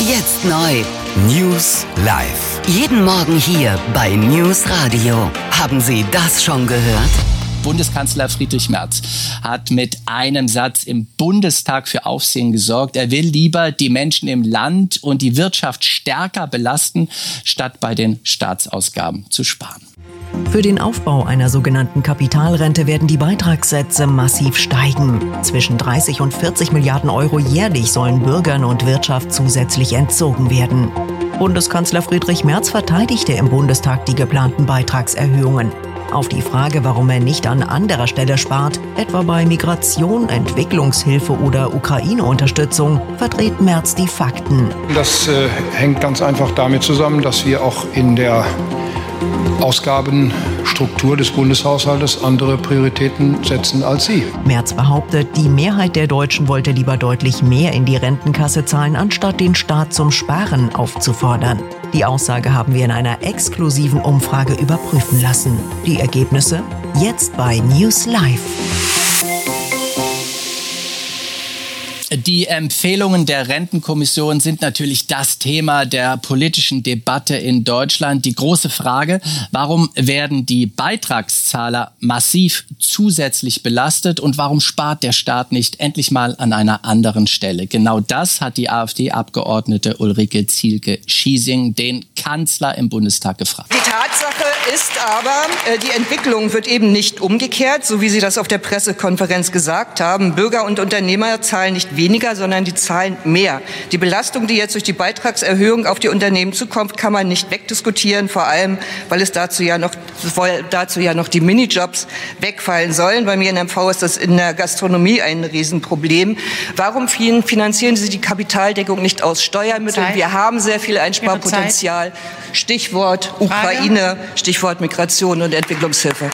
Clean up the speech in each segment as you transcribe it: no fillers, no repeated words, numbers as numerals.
Jetzt neu. News live. Jeden Morgen hier bei News Radio. Haben Sie das schon gehört? Bundeskanzler Friedrich Merz hat mit einem Satz im Bundestag für Aufsehen gesorgt. Er will lieber die Menschen im Land und die Wirtschaft stärker belasten, statt bei den Staatsausgaben zu sparen. Für den Aufbau einer sogenannten Kapitalrente werden die Beitragssätze massiv steigen. Zwischen 30 und 40 Milliarden Euro jährlich sollen Bürgern und Wirtschaft zusätzlich entzogen werden. Bundeskanzler Friedrich Merz verteidigte im Bundestag die geplanten Beitragserhöhungen. Auf die Frage, warum er nicht an anderer Stelle spart, etwa bei Migration, Entwicklungshilfe oder Ukraine-Unterstützung, verdreht Merz die Fakten. Das hängt ganz einfach damit zusammen, dass wir auch in der Ausgabenstruktur des Bundeshaushaltes andere Prioritäten setzen als Sie. Merz behauptet, die Mehrheit der Deutschen wollte lieber deutlich mehr in die Rentenkasse zahlen, anstatt den Staat zum Sparen aufzufordern. Die Aussage haben wir in einer exklusiven Umfrage überprüfen lassen. Die Ergebnisse jetzt bei News Live. Die Empfehlungen der Rentenkommission sind natürlich das Thema der politischen Debatte in Deutschland. Die große Frage, warum werden die Beitragszahler massiv zusätzlich belastet und warum spart der Staat nicht endlich mal an einer anderen Stelle? Genau das hat die AfD-Abgeordnete Ulrike Zielke-Schiesing den Kanzler im Bundestag gefragt. Die Tatsache ist aber, die Entwicklung wird eben nicht umgekehrt, so wie Sie das auf der Pressekonferenz gesagt haben. Bürger und Unternehmer zahlen nicht weniger, sondern die zahlen mehr. Die Belastung, die jetzt durch die Beitragserhöhung auf die Unternehmen zukommt, kann man nicht wegdiskutieren, vor allem, weil dazu ja noch die Minijobs wegfallen sollen. Bei mir in MV ist das in der Gastronomie ein Riesenproblem. Warum finanzieren Sie die Kapitaldeckung nicht aus Steuermitteln? Wir haben sehr viel Einsparpotenzial. Stichwort Ukraine, Stichwort Migration und Entwicklungshilfe.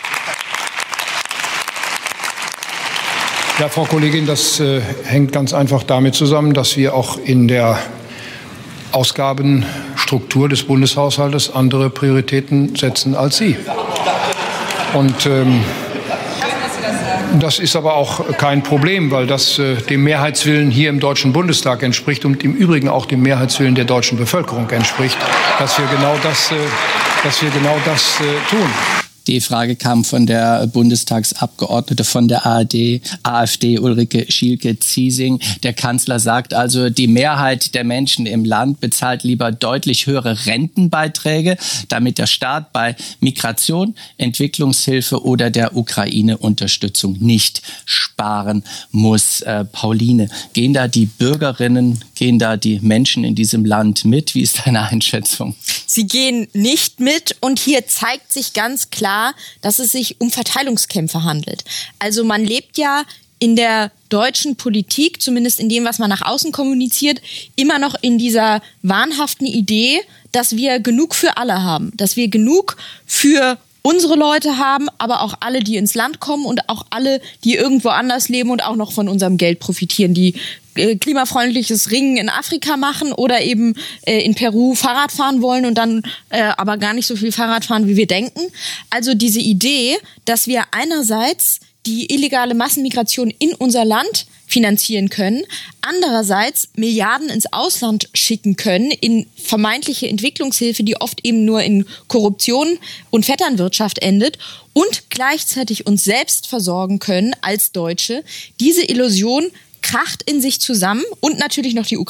Ja, Frau Kollegin, das hängt ganz einfach damit zusammen, dass wir auch in der Ausgabenstruktur des Bundeshaushaltes andere Prioritäten setzen als Sie. Und das ist aber auch kein Problem, weil das dem Mehrheitswillen hier im Deutschen Bundestag entspricht und im Übrigen auch dem Mehrheitswillen der deutschen Bevölkerung entspricht, dass wir genau das tun. Die Frage kam von der Bundestagsabgeordnete von der AfD, Ulrike Zielke-Schiesing. Der Kanzler sagt also, die Mehrheit der Menschen im Land bezahlt lieber deutlich höhere Rentenbeiträge, damit der Staat bei Migration, Entwicklungshilfe oder der Ukraine-Unterstützung nicht sparen muss. Pauline, gehen da die Bürgerinnen, gehen da die Menschen in diesem Land mit? Wie ist deine Einschätzung? Sie gehen nicht mit und hier zeigt sich ganz klar, dass es sich um Verteilungskämpfe handelt. Also man lebt ja in der deutschen Politik, zumindest in dem, was man nach außen kommuniziert, immer noch in dieser wahnhaften Idee, dass wir genug für alle haben, dass wir genug für unsere Leute haben, aber auch alle, die ins Land kommen und auch alle, die irgendwo anders leben und auch noch von unserem Geld profitieren, die klimafreundliches Ringen in Afrika machen oder eben in Peru Fahrrad fahren wollen und dann aber gar nicht so viel Fahrrad fahren, wie wir denken. Also diese Idee, dass wir einerseits die illegale Massenmigration in unser Land finanzieren können, andererseits Milliarden ins Ausland schicken können in vermeintliche Entwicklungshilfe, die oft eben nur in Korruption und Vetternwirtschaft endet und gleichzeitig uns selbst versorgen können als Deutsche. Diese Illusion kracht in sich zusammen und natürlich noch die Ukraine.